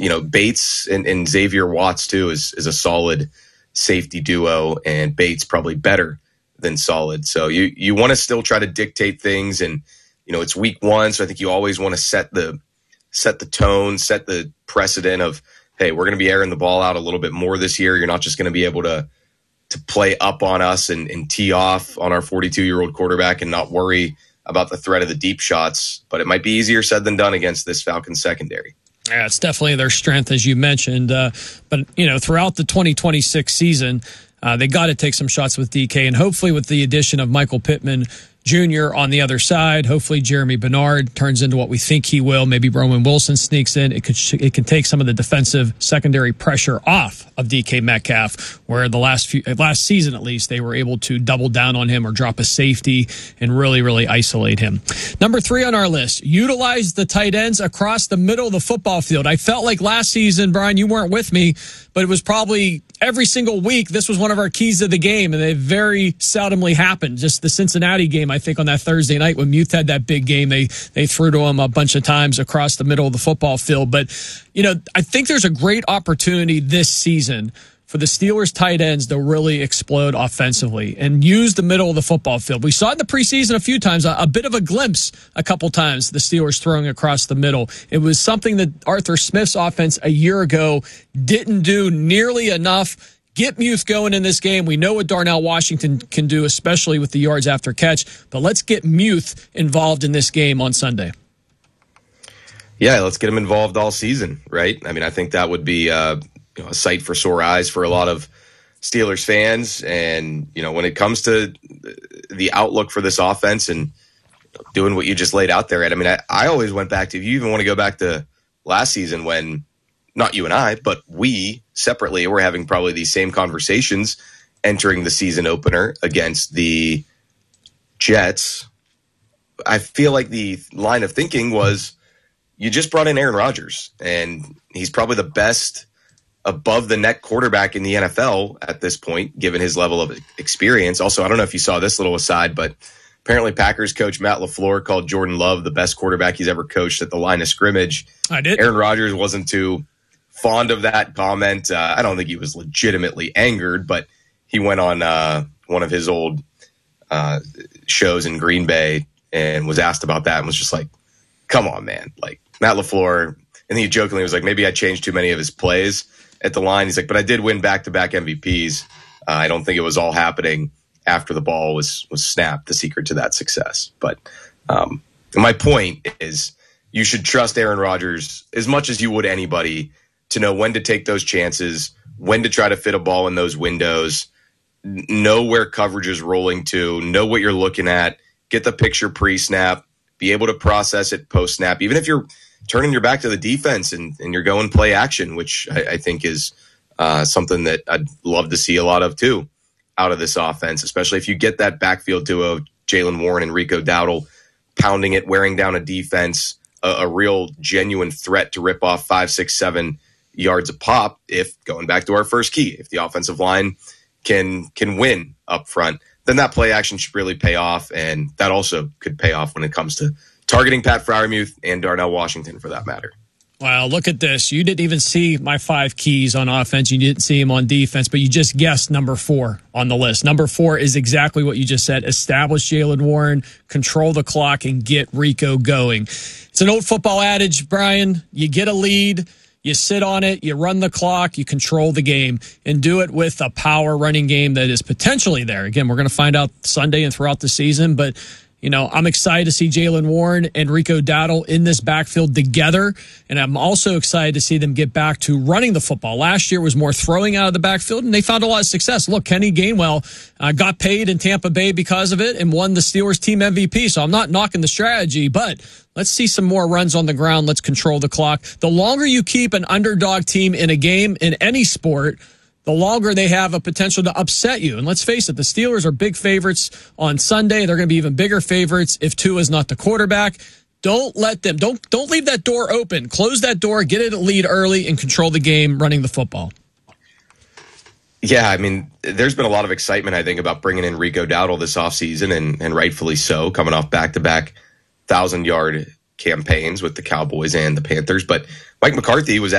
Bates and Xavier Watts too is a solid safety duo, and Bates probably better than solid. So you want to still try to dictate things, and it's week one, so I think you always want to set the tone, set the precedent of, hey, we're going to be airing the ball out a little bit more this year. You're not just going to be able to play up on us and tee off on our 42-year-old quarterback and not worry about the threat of the deep shots. But it might be easier said than done against this Falcons secondary. Yeah, it's definitely their strength, as you mentioned. But throughout the 2026 season, they got to take some shots with DK, and hopefully with the addition of Michael Pittman Jr. on the other side, hopefully Jeremy Bernard turns into what we think he will. Maybe Roman Wilson sneaks in. It can take some of the defensive secondary pressure off of DK Metcalf, where the last season at least, they were able to double down on him or drop a safety and really, really isolate him. Number 3 on our list, utilize the tight ends across the middle of the football field. I felt like last season, Brian, you weren't with me, but it was probably every single week, this was one of our keys to the game, and they very seldomly happened. Just the Cincinnati game, I think, on that Thursday night when Muth had that big game, they threw to him a bunch of times across the middle of the football field. But, I think there's a great opportunity this season for the Steelers tight ends to really explode offensively and use the middle of the football field. We saw it in the preseason a few times, a bit of a glimpse a couple times, the Steelers throwing across the middle. It was something that Arthur Smith's offense a year ago didn't do nearly enough. Get Muth going in this game. We know what Darnell Washington can do, especially with the yards after catch, but let's get Muth involved in this game on Sunday. Yeah, let's get him involved all season, right? I mean, I think that would be a sight for sore eyes for a lot of Steelers fans. And, when it comes to the outlook for this offense and doing what you just laid out there, Ed, I mean, I always went back to, if you even want to go back to last season when, not you and I, but we separately were having probably these same conversations entering the season opener against the Jets. I feel like the line of thinking was, you just brought in Aaron Rodgers, and he's probably the best above the neck quarterback in the NFL at this point, given his level of experience. Also, I don't know if you saw this little aside, but apparently Packers coach Matt LaFleur called Jordan Love the best quarterback he's ever coached at the line of scrimmage. I did. Aaron Rodgers wasn't too fond of that comment. I don't think he was legitimately angered, but he went on one of his old shows in Green Bay and was asked about that and was just like, come on, man. Like, Matt LaFleur, and he jokingly was like, maybe I changed too many of his plays at the line. He's like, but I did win back-to-back MVPs. I don't think it was all happening after the ball was snapped, the secret to that success. But my point is, you should trust Aaron Rodgers as much as you would anybody to know when to take those chances, when to try to fit a ball in those windows, know where coverage is rolling to, know what you're looking at, get the picture pre-snap, be able to process it post-snap, even if you're turning your back to the defense and you're going play action, which I think is something that I'd love to see a lot of too out of this offense, especially if you get that backfield duo, Jaylen Warren and Rico Dowdle, pounding it, wearing down a defense, a real genuine threat to rip off 5, 6, 7 yards a pop. If, going back to our first key, if the offensive line can win up front, then that play action should really pay off, and that also could pay off when it comes to targeting Pat Freiermuth and Darnell Washington for that matter. Wow, look at this. You didn't even see my 5 keys on offense. You didn't see him on defense, but you just guessed number 4 on the list. Number 4 is exactly what you just said. Establish Jaylen Warren, control the clock, and get Rico going. It's an old football adage, Brian. You get a lead, you sit on it, you run the clock, you control the game, and do it with a power running game that is potentially there. Again, we're going to find out Sunday and throughout the season, but I'm excited to see Jaylen Warren and Rico Dowdle in this backfield together, and I'm also excited to see them get back to running the football. Last year was more throwing out of the backfield, and they found a lot of success. Look, Kenny Gainwell got paid in Tampa Bay because of it and won the Steelers team MVP, so I'm not knocking the strategy, but let's see some more runs on the ground. Let's control the clock. The longer you keep an underdog team in a game in any sport, the longer they have a potential to upset you. And let's face it, the Steelers are big favorites on Sunday. They're going to be even bigger favorites if Tua is not the quarterback. Don't let them, don't leave that door open. Close that door, get it a lead early, and control the game running the football. Yeah, I mean, there's been a lot of excitement, I think, about bringing in Rico Dowdle this offseason, and rightfully so, coming off back-to-back 1,000-yard campaigns with the Cowboys and the Panthers. But Mike McCarthy was